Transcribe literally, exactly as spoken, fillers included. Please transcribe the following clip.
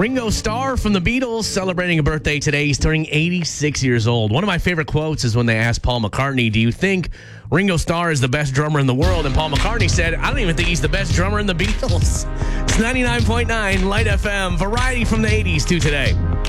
Ringo Starr from the Beatles celebrating a birthday today. He's turning eighty-six years old. One of my favorite quotes is when they asked Paul McCartney, do you think Ringo Starr is the best drummer in the world? And Paul McCartney said, I don't even think he's the best drummer in the Beatles. It's ninety-nine point nine Light F M, variety from the eighties to today.